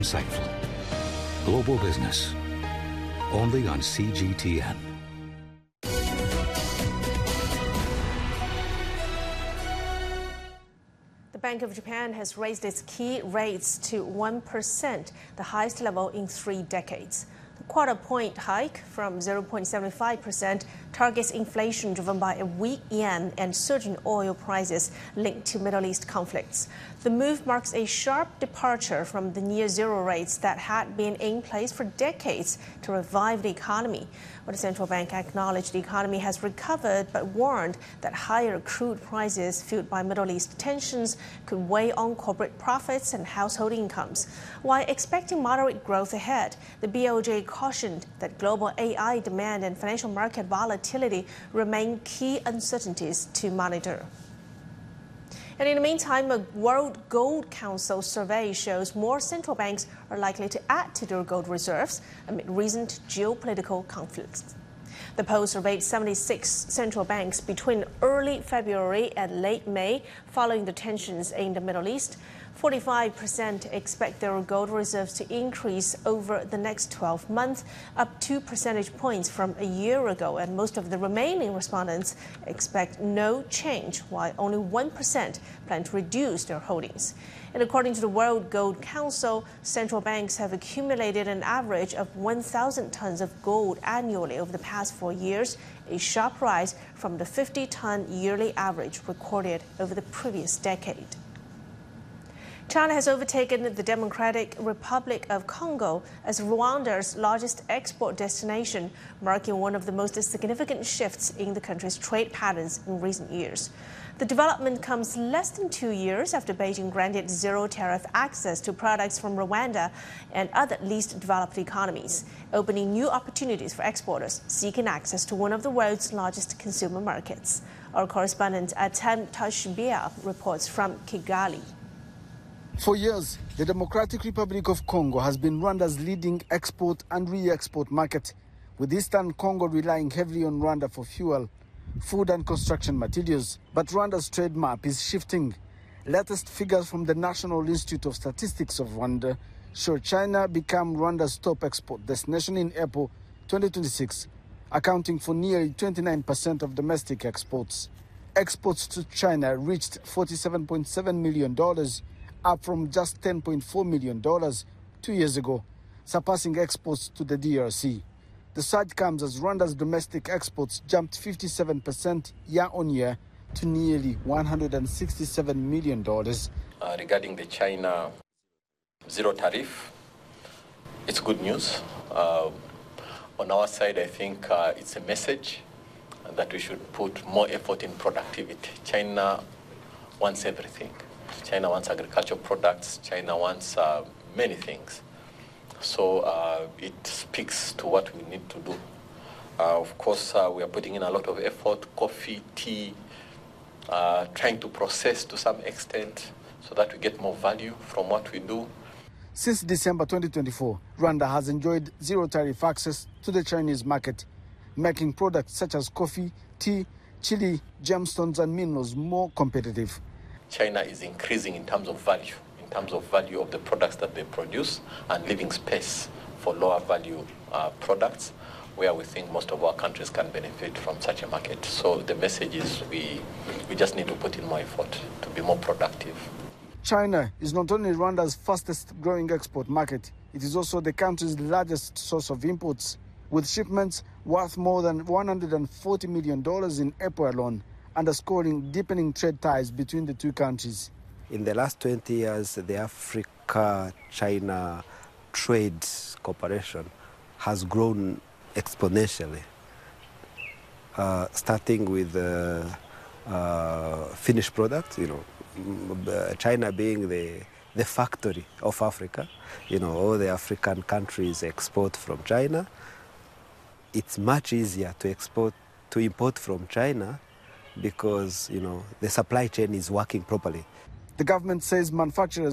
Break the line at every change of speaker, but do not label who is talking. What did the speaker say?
Insightful. Global business. Only on CGTN.
The Bank of Japan has raised its key rates to 1%, the highest level in 3 decades. The quarter-point hike from 0.75% targets inflation driven by a weak yen and surging oil prices linked to Middle East conflicts. The move marks a sharp departure from the near-zero rates that had been in place for decades to revive the economy. But the central bank acknowledged the economy has recovered but warned that higher crude prices fueled by Middle East tensions could weigh on corporate profits and household incomes. While expecting moderate growth ahead, the BOJ cautioned that global AI demand and financial market volatility remain key uncertainties to monitor. And in the meantime, a World Gold Council survey shows more central banks are likely to add to their gold reserves amid recent geopolitical conflicts. The poll surveyed 76 central banks between early February and late May following the tensions in the Middle East. 45% expect their gold reserves to increase over the next 12 months, up 2 percentage points from a year ago, and most of the remaining respondents expect no change, while only 1% plan to reduce their holdings. And according to the World Gold Council, central banks have accumulated an average of 1,000 tons of gold annually over the past 4 years, a sharp rise from the 50-ton yearly average recorded over the previous decade. China has overtaken the Democratic Republic of Congo as Rwanda's largest export destination, marking one of the most significant shifts in the country's trade patterns in recent years. The development comes less than 2 years after Beijing granted zero-tariff access to products from Rwanda and other least developed economies, opening new opportunities for exporters seeking access to one of the world's largest consumer markets. Our correspondent Atem Tashbia reports from Kigali.
For years, the Democratic Republic of Congo has been Rwanda's leading export and re-export market, with Eastern Congo relying heavily on Rwanda for fuel, food and construction materials. But Rwanda's trade map is shifting. Latest figures from the National Institute of Statistics of Rwanda show China became Rwanda's top export destination in April 2026, accounting for nearly 29% of domestic exports. Exports to China reached $47.7 million, up from just $10.4 million 2 years ago, surpassing exports to the DRC. The surge comes as Rwanda's domestic exports jumped 57% year-on-year to nearly $167 million.
Regarding the China zero tariff, it's good news. On our side, I think it's a message that we should put more effort in productivity. China wants everything. China wants agricultural products. China wants many things. So it speaks to what we need to do. Of course, we are putting in a lot of effort, coffee, tea, trying to process to some extent so that we get more value from what we do.
Since December 2024, Rwanda has enjoyed zero-tariff access to the Chinese market, making products such as coffee, tea, chili, gemstones and minerals more competitive.
China is increasing in terms of value of the products that they produce and leaving space for lower value products where we think most of our countries can benefit from such a market. So the message is we just need to put in more effort to be more productive.
China is not only Rwanda's fastest growing export market, it is also the country's largest source of imports, with shipments worth more than $140 million in April alone, underscoring deepening trade ties between the two countries.
In the last 20 years, the Africa-China trade cooperation has grown exponentially, starting with finished products, China being the factory of Africa. All the African countries export from China. It's much easier to import from China because, the supply chain is working properly.
The government says manufacturers